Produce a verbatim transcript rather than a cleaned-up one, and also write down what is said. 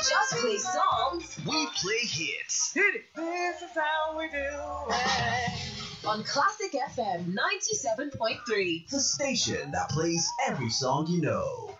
just play songs. We play hits. Hit it. This is how we do it. On Classic F M ninety-seven point three. The station that plays every song you know.